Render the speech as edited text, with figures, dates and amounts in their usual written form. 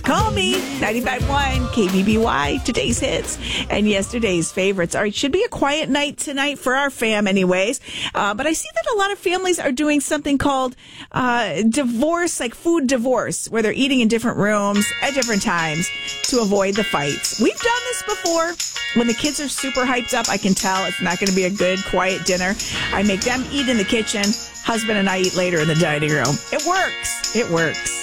Call me, 95.1 KBBY, today's hits and yesterday's favorites. All right, should be a quiet night tonight for our fam anyways. But I see that a lot of families are doing something called divorce, like food divorce, where they're eating in different rooms at different times to avoid the fights. We've done this before. When the kids are super hyped up, I can tell it's not going to be a good, quiet dinner. I make them eat in the kitchen. Husband and I eat later in the dining room. It works. It works.